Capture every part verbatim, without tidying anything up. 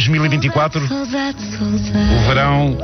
dois mil e vinte e quatro, o verão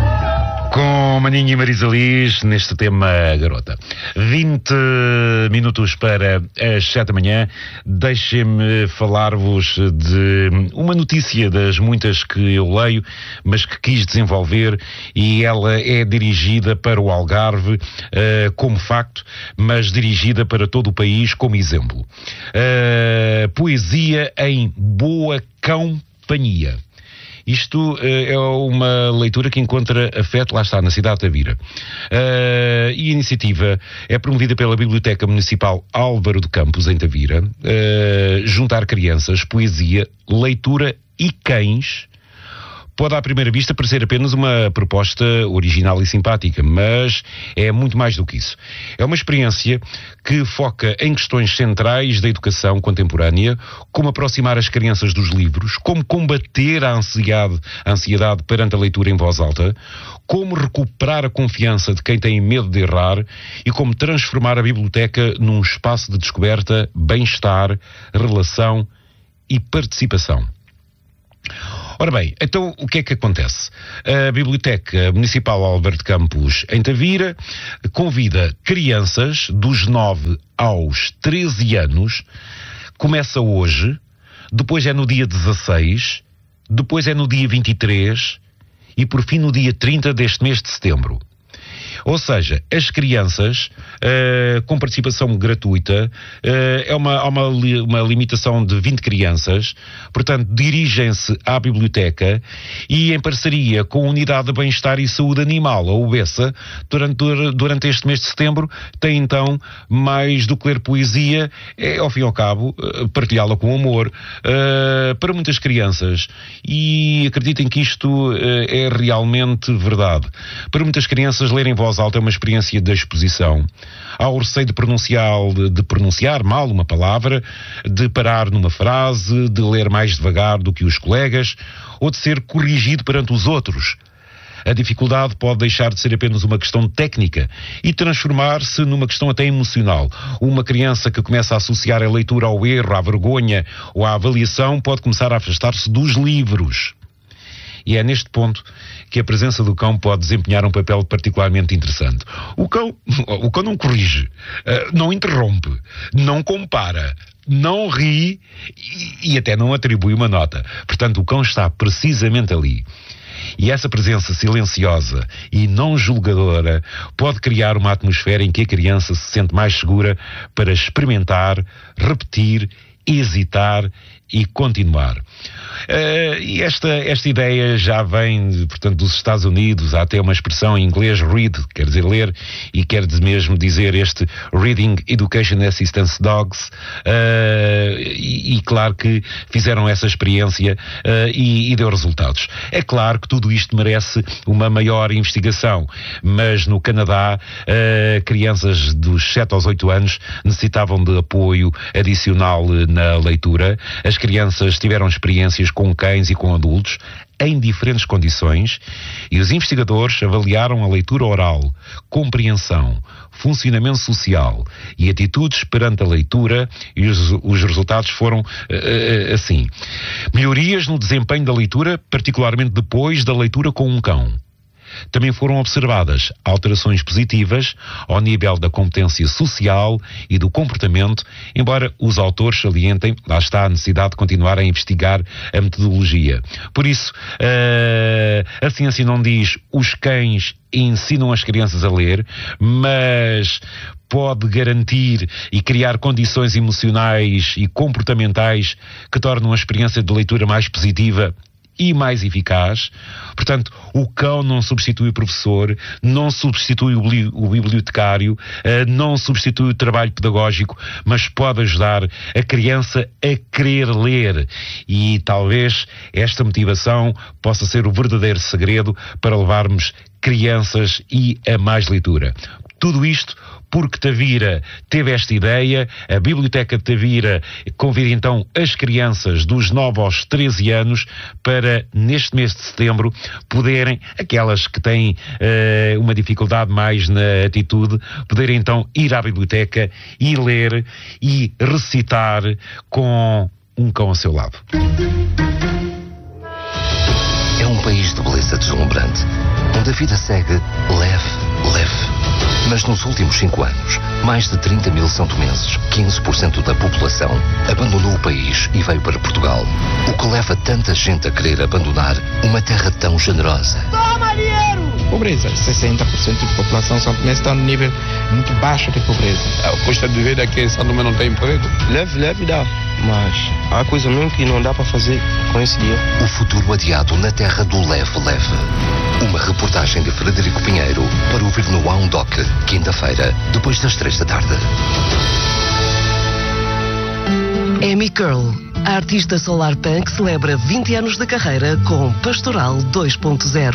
com Maninho e Marisa Liz neste tema Garota. vinte minutos para as sete da manhã. Deixem-me falar-vos de uma notícia das muitas que eu leio, mas que quis desenvolver, e ela é dirigida para o Algarve uh, como facto, mas dirigida para todo o país como exemplo. Uh, poesia em boa companhia. Isto uh, é uma leitura que encontra afeto, lá está, na cidade de Tavira. Uh, e a iniciativa é promovida pela Biblioteca Municipal Álvaro de Campos, em Tavira. Uh, juntar crianças, poesia, leitura e cães. Pode à primeira vista parecer apenas uma proposta original e simpática, mas é muito mais do que isso. É uma experiência que foca em questões centrais da educação contemporânea, como aproximar as crianças dos livros, como combater a ansiedade, a ansiedade perante a leitura em voz alta, como recuperar a confiança de quem tem medo de errar e como transformar a biblioteca num espaço de descoberta, bem-estar, relação e participação. Ora bem, então o que é que acontece? A Biblioteca Municipal Álvaro de Campos, em Tavira, convida crianças dos nove aos treze anos, começa hoje, depois é no dia dezasseis, depois é no dia vinte e três e por fim no dia trinta deste mês de setembro. Ou seja, as crianças, uh, com participação gratuita, uh, é uma, há uma, uma limitação de vinte crianças, portanto, dirigem-se à biblioteca e, em parceria com a Unidade de Bem-Estar e Saúde Animal, a UBESA, durante, durante este mês de setembro, tem então mais do que ler poesia, é, ao fim e ao cabo, uh, partilhá-la com amor, uh, para muitas crianças. E acreditem que isto uh, é realmente verdade. Para muitas crianças, lerem em voz alta é uma experiência de exposição. Há o receio de pronunciar, de, de pronunciar mal uma palavra, de parar numa frase, de ler mais devagar do que os colegas, ou de ser corrigido perante os outros. A dificuldade pode deixar de ser apenas uma questão técnica e transformar-se numa questão até emocional. Uma criança que começa a associar a leitura ao erro, à vergonha ou à avaliação pode começar a afastar-se dos livros. E é neste ponto que a presença do cão pode desempenhar um papel particularmente interessante. O cão, o cão não corrige, não interrompe, não compara, não ri e, e até não atribui uma nota. Portanto, o cão está precisamente ali. E essa presença silenciosa e não julgadora pode criar uma atmosfera em que a criança se sente mais segura para experimentar, repetir, hesitar e continuar. Uh, e esta, esta ideia já vem, portanto, dos Estados Unidos. Há até uma expressão em inglês, read, quer dizer ler, e quer mesmo dizer este Reading Education Assistance Dogs, uh, e, e claro que fizeram essa experiência uh, e, e deu resultados. É claro que tudo isto merece uma maior investigação, mas no Canadá, uh, crianças dos sete aos oito anos necessitavam de apoio adicional na leitura. As crianças tiveram experiências com cães e com adultos em diferentes condições e os investigadores avaliaram a leitura oral, compreensão, funcionamento social e atitudes perante a leitura e os, os resultados foram uh, assim. Melhorias no desempenho da leitura, particularmente depois da leitura com um cão. Também foram observadas alterações positivas ao nível da competência social e do comportamento, embora os autores salientem, lá está a necessidade de continuar a investigar a metodologia. Por isso, uh, a ciência não diz os cães ensinam as crianças a ler, mas pode garantir e criar condições emocionais e comportamentais que tornam a experiência de leitura mais positiva e mais eficaz. Portanto, o cão não substitui o professor, não substitui o, bli- o bibliotecário, uh, não substitui o trabalho pedagógico, mas pode ajudar a criança a querer ler. E talvez esta motivação possa ser o verdadeiro segredo para levarmos crianças e a mais leitura. Tudo isto porque Tavira teve esta ideia. A Biblioteca de Tavira convida então as crianças dos nove aos treze anos para, neste mês de setembro, poderem, aquelas que têm uh, uma dificuldade mais na atitude, poderem então ir à biblioteca e ler e recitar com um cão ao seu lado. país de beleza deslumbrante, onde a vida segue leve, leve. Mas nos últimos cinco anos, mais de trinta mil são-tomenses, quinze por cento da população, abandonou o país e veio para Portugal. O que leva tanta gente a querer abandonar uma terra tão generosa. Toma dinheiro! Pobreza. sessenta por cento da população são-tomense está no nível muito baixo de pobreza. A custa de vida aqui em São Tomé não tem emprego. Leve, leve dá. Mas há coisa mesmo que não dá para fazer com esse dinheiro. O futuro adiado na terra do leve-leve. Uma reportagem de Frederico Pinheiro para ouvir no A um Doc, quinta-feira, depois das três da tarde. Amy Curl, a artista solar punk, celebra vinte anos de carreira com Pastoral dois ponto zero.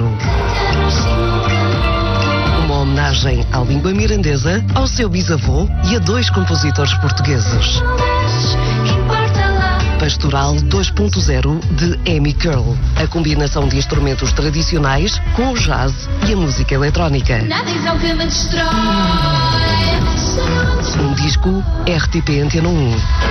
Uma homenagem à língua mirandesa, ao seu bisavô e a dois compositores portugueses. Pastoral dois ponto zero de Amy Curl. A combinação de instrumentos tradicionais com o jazz e a música eletrónica. Um disco R T P Antena um.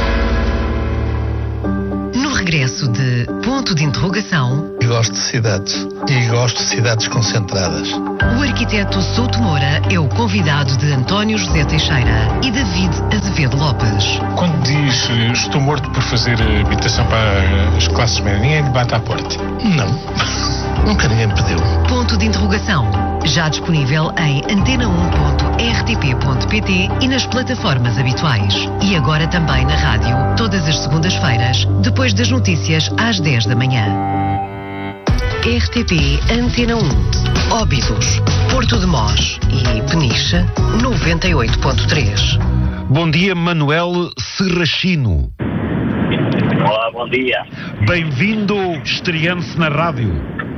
No regresso de Ponto de Interrogação... Eu gosto de cidades. E gosto de cidades concentradas. O arquiteto Souto Moura é o convidado de António José Teixeira e David Azevedo Lopes. Quando diz estou morto por fazer habitação para as classes médias, ninguém lhe bate à porta? Não. Nunca ninguém me pediu. Ponto de Interrogação. Já disponível em antena um ponto r t p ponto p t e nas plataformas habituais. E agora também na rádio, todas as segundas-feiras, depois das notícias às dez da manhã. R T P Antena um. Óbidos, Porto de Mós e Peniche, noventa e oito ponto três. Bom dia, Manuel Serrachino. Olá, bom dia. Bem-vindo, estreando-se na rádio.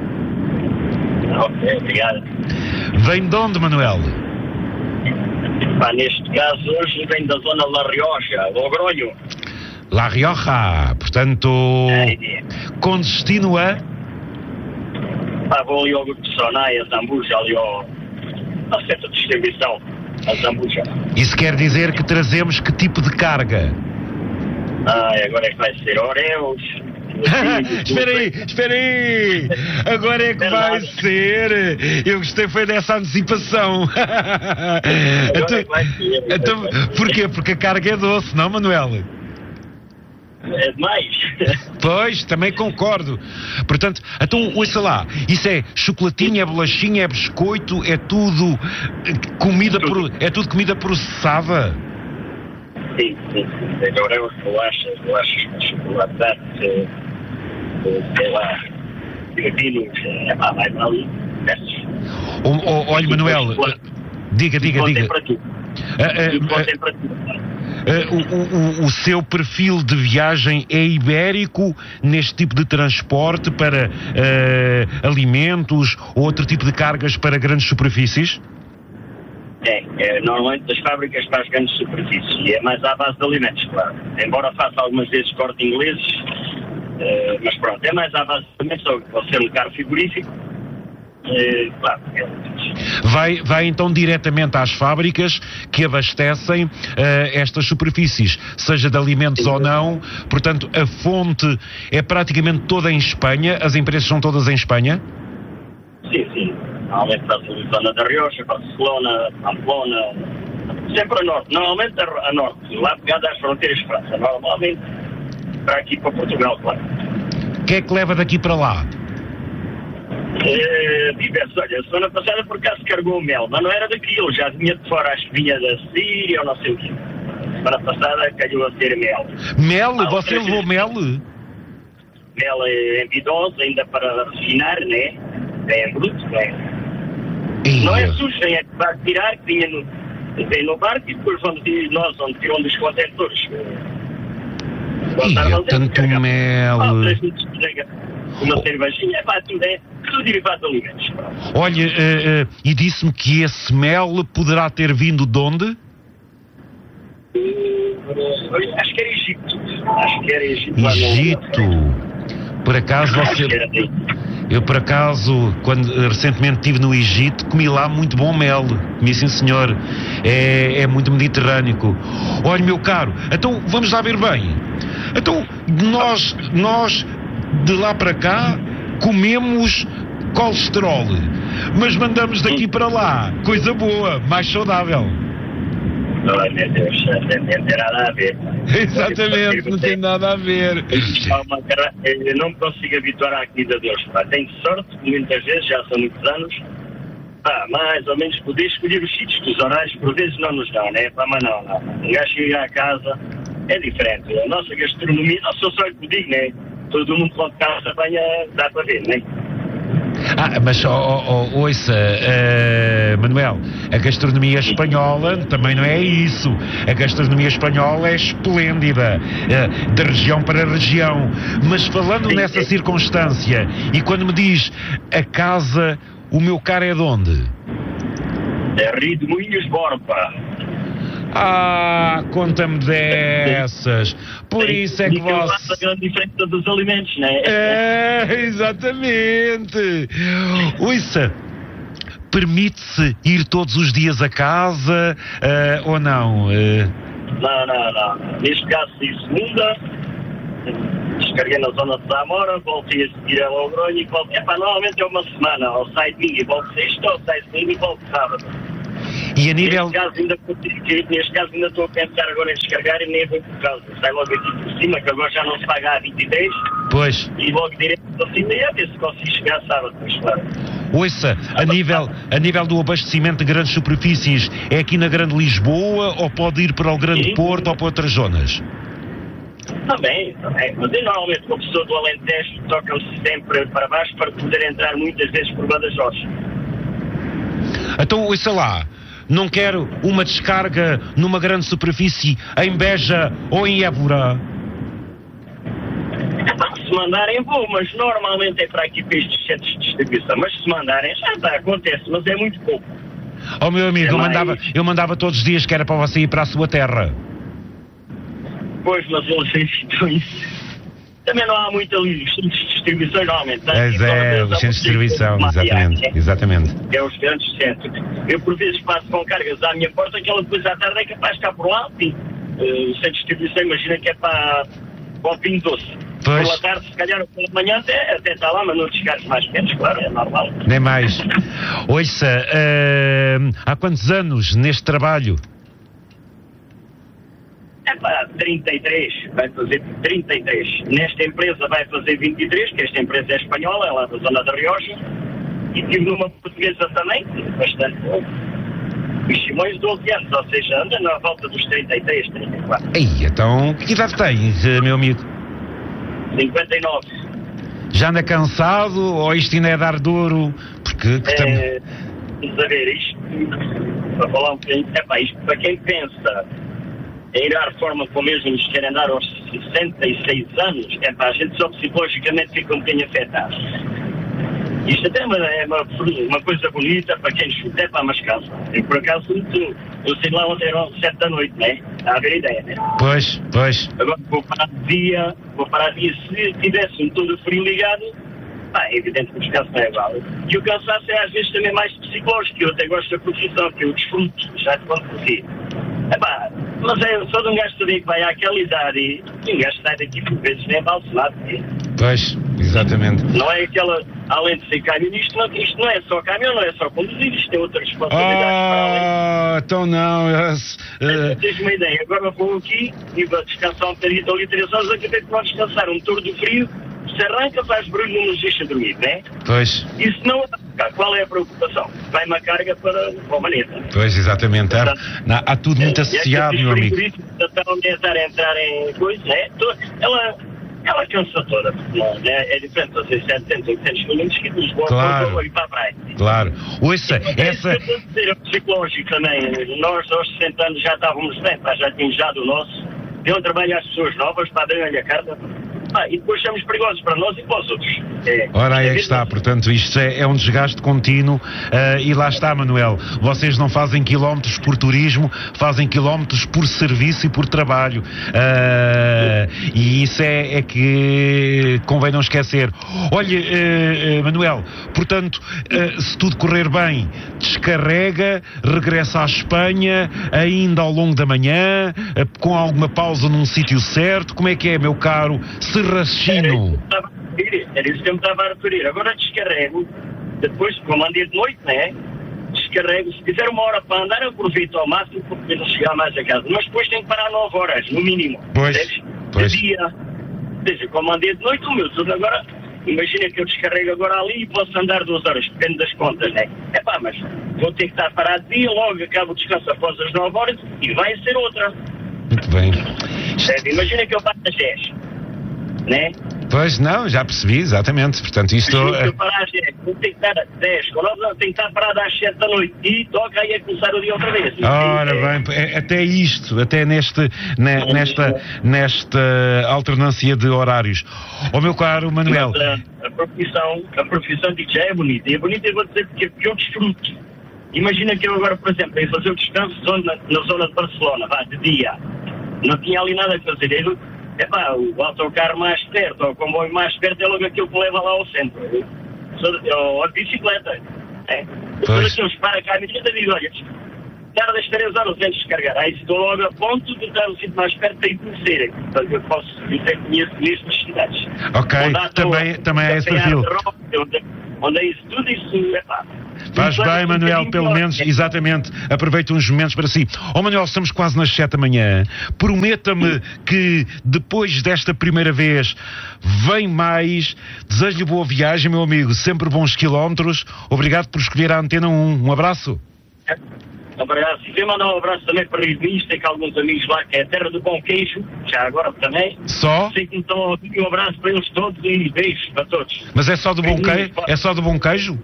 Ok, obrigado. Vem de onde, Manuel? Pá, neste caso, hoje vem da zona La Rioja, Logronho. La Rioja, portanto, É, com destino a... Pá, vou ali ao Grupo de Sonai, a Zambuja, ali ao... ao centro de distribuição, a Zambuja. Isso quer dizer que trazemos que tipo de carga? Ah, agora é que vai ser Oreos. Espera aí, espera aí! Agora é que vai ser! Eu gostei foi dessa antecipação. Então, é que vai ser. então, porquê? Porque a carga é doce, não, Manuel? É demais. Pois, também concordo. Portanto, então, ouça lá, isso é chocolatinho, é bolachinha, é biscoito, é tudo comida, pro, é tudo comida processada? Sim, sim, sim. Tem Oreos, bolachas, bolachas com chocolate, sei lá, pepinos, é pá, vai para ali, desses. Oh, oh, olha, Manuel, uh, diga, diga, diga. Para tudo. Uh, uh, uh, para tudo. Uh, o, o, o seu perfil de viagem é ibérico neste tipo de transporte para uh, alimentos ou outro tipo de cargas para grandes superfícies? É, é, normalmente das fábricas para as grandes superfícies e é mais à base de alimentos, claro. Embora faça algumas vezes corte ingleses, uh, mas pronto, é mais à base de alimentos, ou ser um carro frigorífico, uh, claro. É. Vai, vai então diretamente às fábricas que abastecem uh, estas superfícies, seja de alimentos Sim. ou não, portanto a fonte é praticamente toda em Espanha, as empresas são todas em Espanha? Sim, sim. Normalmente para a zona da Rioja, Barcelona, Pamplona, sempre a norte. Normalmente a, a norte, lá pegada às fronteiras de França. Normalmente para aqui, para Portugal, claro. O que é que leva daqui para lá? É, diversos. Olha, a semana passada por acaso carregou o mel, mas não era daquilo, já vinha de fora, acho que vinha da Síria ou não sei o quê. A semana passada calhou a ter mel. Mel? Ah, Você levou mel? Mel é em bidons, ainda para refinar, né? É em bruto, né? E... Não é sujo, nem é que vai tirar, que vinha no, vem no barco e depois vamos ir nós, onde tiram dos contentores. Ih, tanto mel. Ah, uma cervejinha, pá, tudo é tudo derivado de alimentos. Olha, uh, uh, e disse-me que esse mel poderá ter vindo de onde? Uh, acho que era Egito. Acho que era Egito. Egito. Por acaso você... Eu, por acaso, quando recentemente estive no Egito, comi lá muito bom mel. Comi, sim, senhor. É, é muito mediterrâneo. Olha, meu caro, então vamos lá ver bem. Então, nós, nós de lá para cá, comemos colesterol, mas mandamos daqui para lá coisa boa, mais saudável. Ai, meu Deus, não tem nada a ver. Exatamente, não tem nada a ver. Eu não me consigo habituar à comida deles. Pá. Tenho sorte, muitas vezes, já são muitos anos, pá, mais ou menos poder escolher os sítios que os horários por vezes não nos dão, né? Pá, mas não, não. Um gajo chega à casa, é diferente. A nossa gastronomia, não sou só eu que digo, né? Todo mundo quando casa apanha, dá para ver, né? Ah, mas oh, oh, ouça, uh, Manuel, a gastronomia espanhola também não é isso. A gastronomia espanhola é esplêndida, uh, de região para região. Mas falando nessa circunstância, e quando me diz a casa, o meu caro é de onde? É Rio de Moinhos Borba. Ah, conta-me dessas. Por Sim, isso é que você... você... a grande diferença dos alimentos, não é? É, exatamente. Ouça, permite-se ir todos os dias a casa uh, ou não? Uh... Não, não, não. Neste caso, sim, segunda, descarguei na zona de Zamora, voltei a seguir a Logronho e voltei. Epá, normalmente é uma semana, ou sai domingo e volto sexta, ou sai domingo e volto sábado. E a nível... Neste caso, ainda, neste caso ainda estou a pensar agora em descarregar e nem vou por causa. Sai logo aqui por cima, que agora já não se paga a vinte e três. Pois. E logo direto para cima e a ver se consigo chegar sábado, pois claro. Ouça, a nível, a nível do abastecimento de grandes superfícies, é aqui na Grande Lisboa ou pode ir para o Grande Sim. Porto ou para outras zonas? Também, também. Mas eu normalmente, como pessoa do Alentejo, tocam-se sempre para baixo para poder entrar muitas vezes por Badajoz. Então, ouça lá. Não quero uma descarga numa grande superfície em Beja ou em Évora? É, se mandarem, vou, mas normalmente é para aqui para estes centros de distribuição. Mas se mandarem, já está, acontece, mas é muito pouco. Oh, meu amigo, é eu, mais... mandava, eu mandava todos os dias que era para você ir para a sua terra. Pois, mas eles evitam isso. Também não há muito ali os centros de distribuição, normalmente. Pois é, os centros de distribuição, exatamente, é, exatamente. É os grandes centros. Eu, por vezes, passo com cargas à minha porta, que ela depois à tarde é capaz de estar por lá. Sim. Uh, o centro de distribuição, imagina que é para, para o Pinho Doce. Pois. Pela tarde, se calhar, pela manhã, até, até está lá, mas não descargas mais pequenos, claro, é normal. Nem mais. Ouça, uh, há quantos anos neste trabalho? É para trinta e três, vai fazer trinta e três. Nesta empresa vai fazer vinte e três, que esta empresa é espanhola, é lá da zona da Rioja. E tive numa portuguesa também, bastante bom. Os Simões, doze anos, ou seja, anda na volta dos trinta e três, trinta e quatro. Ei, então, que idade tens, meu amigo? cinquenta e nove. Já anda cansado ou isto ainda é dar duro? Porque... Que é, vamos a ver, isto, para falar um bocadinho, é pá, isto para quem pensa... em ir à reforma com mesmo nos quer andar aos sessenta e seis anos, é pá, a gente só psicologicamente fica um bocadinho afetado. Isto até é uma, é uma, uma coisa bonita para quem chuta, é pá, mas caso. Eu por acaso, eu sei lá ontem eram sete da noite, né? Está a ver a ideia, né? Pois, pois. Agora vou parar de dia, vou parar de dia, se tivesse um todo frio ligado, pá, é evidente que o descanso não é igual. E o cansaço é às vezes também mais psicológico, eu até gosto da profissão, que eu desfruto, já te conto por si. Epá, mas é só de um gajo saber que vai àquela idade e um gajo sai daqui por vezes nem balselado. Pois, exatamente. Não é aquela, além de ser caminhão, isto não, isto não é só caminhão, não é só conduzir, isto tem outras responsabilidades oh, para além. Então não, uh... tens uma ideia, agora vou aqui e vou descansar um bocadinho, estou ali três horas, acabei de não descansar, um motor do frio, se arranca faz barulho, não nos deixa dormir, não é? Pois. E se não, qual é a preocupação? Vai uma carga para, para a maneta. Pois, exatamente. Portanto, há, há tudo muito associado, meu amigo. Então, tentar entrar em coisa, né? Ela, ela cansa toda, não, né? É diferente, ou seja, setecentos, oitocentos quilômetros que nos vão claro. ir para a praia. Claro. Ouça, é, essa... É dizer, é psicológico também. Nós, aos sessenta anos, já estávamos bem, pá, já tínhamos já do nosso. Deu um trabalho às pessoas novas, para darem-lhe a carta. Ah, e depois somos perigosos para nós e para os outros. É, Ora, aí é que está, portanto, isto é, é um desgaste contínuo uh, e lá está, Manuel, vocês não fazem quilómetros por turismo, fazem quilómetros por serviço e por trabalho, uh, e isso é, é que convém não esquecer. Olha, uh, uh, Manuel, portanto, uh, se tudo correr bem, descarrega, regressa à Espanha, ainda ao longo da manhã, uh, com alguma pausa num sítio certo, como é que é, meu caro Serrachino? Era isso que eu me estava a referir. Agora descarrego, depois, como andei de noite, né? Descarrego. Se tiver uma hora para andar, eu aproveito ao máximo para poder chegar mais a casa. Mas depois tenho que parar nove horas, no mínimo. Pois, pois. De dia. Ou seja, como andei de noite, o meu turno agora, imagina que eu descarrego agora ali e posso andar duas horas, depende das contas, né? É pá, mas vou ter que estar parado de dia, logo acabo o descanso após as nove horas e vai ser outra. Muito bem. Certo? Imagina que eu passo às dez, né? Pois, não, já percebi, exatamente. Portanto, isto... Imagina que eu paro às dez, vou ter que estar às dez, com nove, não, tenho que estar parado às sete da noite e toca aí a começar o dia outra vez. Ora bem, é, até isto, até neste, ne, nesta, nesta alternância de horários. Ó meu caro Manuel... Mas, a, a profissão, a profissão digo, já é bonita. E é bonita, eu vou dizer, porque, porque eu desfruto. Imagina que eu agora, por exemplo, ia fazer o descanso na, na zona de Barcelona, vá, de dia. Não tinha ali nada a fazer. Eu, epá, o autocarro mais perto, ou o comboio mais perto, é logo aquilo que leva lá ao centro. Ou a bicicleta. É. Depois aqueles para cá, a minha digo, olha, tarda as três horas antes de descarregar. Aí estou logo a ponto de estar no sítio mais perto para ir conhecer. Portanto, eu posso dizer que conheço nestas cidades. Ok, também, a, também é esse perfil. Onde, onde é isso tudo, isso, epá. Faz bem, Manuel, pelo menos, exatamente, aproveita uns momentos para si. Ó Manuel, estamos quase nas sete da manhã. Prometa-me que depois desta primeira vez vem mais. Desejo-lhe boa viagem, meu amigo, sempre bons quilómetros. Obrigado por escolher a Antena um. Um abraço. Obrigado. E quero mandar um abraço também para os amigos, tem que alguns amigos lá, que é a terra do bom queijo, já agora também. Só? Sei que me estão a pedir um abraço para eles todos e beijos para todos. Mas é só do bom queijo? É só do bom queijo?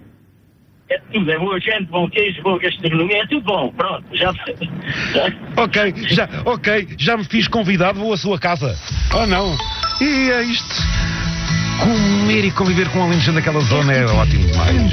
É tudo, é boa gente, bom queijo, boa gastronomia, é tudo bom, pronto, já... ok, já, ok, já me fiz convidado, vou à sua casa. Oh não, e é isto, comer e conviver com um alentejano daquela zona é ótimo demais.